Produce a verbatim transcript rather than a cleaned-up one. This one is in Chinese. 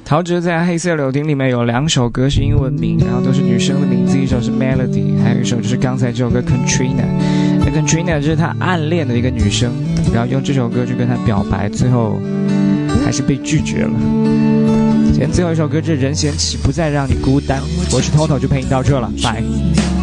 陶喆在《黑色柳丁》里面有两首歌是英文名，然后都是女生的名字，一首是 Melody， 还有一首就是刚才这首歌 Katrina。那 Katrina 就是他暗恋的一个女生，然后用这首歌去跟他表白，最后还是被拒绝了。今天最后一首歌是任贤齐，不再让你孤单。我是 Toto， 就陪你到这了，拜。